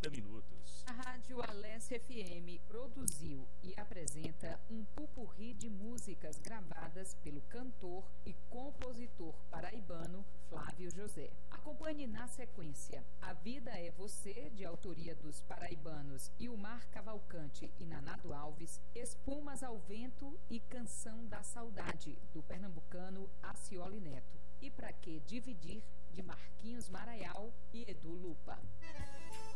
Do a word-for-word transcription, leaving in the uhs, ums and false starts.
quarenta minutos. A Rádio Alesse F M produziu e apresenta um pupurri de músicas gravadas pelo cantor e compositor paraibano Flávio José. Acompanhe na sequência A Vida é Você, de autoria dos paraibanos Ilmar Cavalcante e Nanado Alves, Espumas ao Vento e Canção da Saudade, do pernambucano Acioli Neto. E Pra Que Dividir, de Marquinhos Maraial e Edu Lupa.